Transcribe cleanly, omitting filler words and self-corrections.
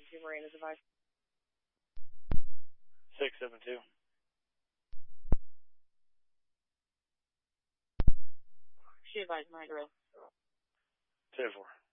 672 Marine is advised. 672. She advised Marine Drill. 2-4.